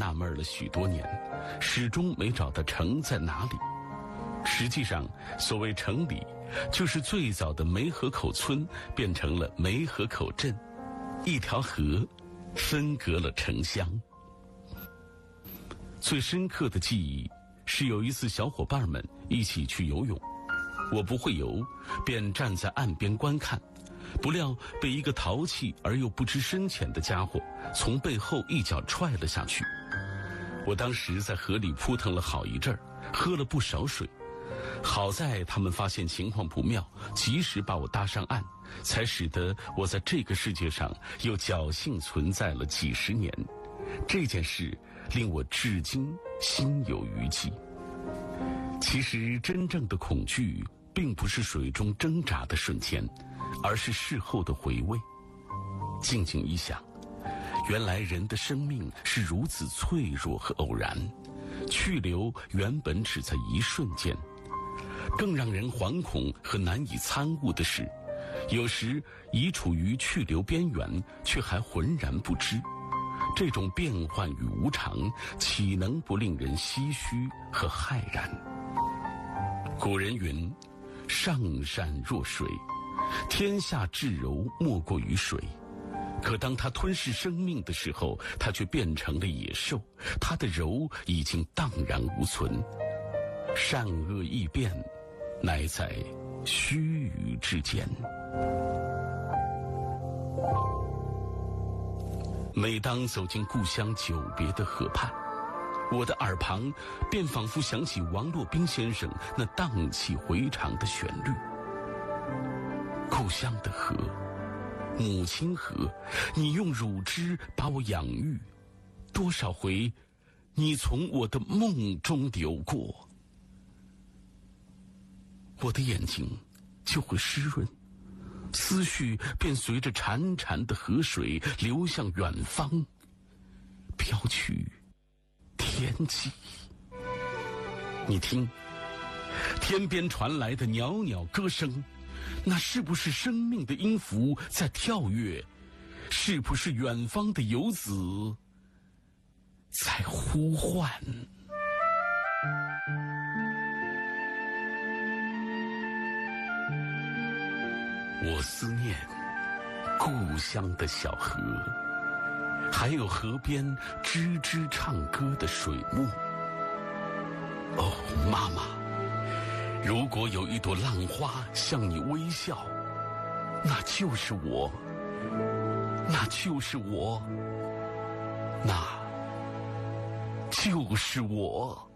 纳闷了许多年，始终没找到城在哪里。实际上，所谓城里，就是最早的梅河口村变成了梅河口镇，一条河分隔了城乡。最深刻的记忆是有一次小伙伴们一起去游泳，我不会游，便站在岸边观看，不料被一个淘气而又不知深浅的家伙从背后一脚踹了下去。我当时在河里扑腾了好一阵儿，喝了不少水，好在他们发现情况不妙，及时把我搭上岸，才使得我在这个世界上又侥幸存在了几十年。这件事令我至今心有余悸。其实真正的恐惧并不是水中挣扎的瞬间，而是事后的回味。静静一想，原来人的生命是如此脆弱和偶然，去留原本只在一瞬间。更让人惶恐和难以参悟的是，有时已处于去留边缘，却还浑然不知。这种变幻与无常，岂能不令人唏嘘和骇然？古人云：上善若水，天下至柔莫过于水。可当它吞噬生命的时候，它却变成了野兽，它的柔已经荡然无存。善恶易变，乃在须臾之间。每当走进故乡久别的河畔，我的耳旁便仿佛响起王洛宾先生那荡气回肠的旋律。故乡的河，母亲河，你用乳汁把我养育，多少回你从我的梦中流过，我的眼睛就会湿润，思绪便随着潺潺的河水流向远方，飘去天际。你听，天边传来的袅袅歌声，那是不是生命的音符在跳跃？是不是远方的游子在呼唤？我思念故乡的小河，还有河边吱吱唱歌的水木。哦，妈妈，如果有一朵浪花向你微笑，那就是我，那就是我，那就是我。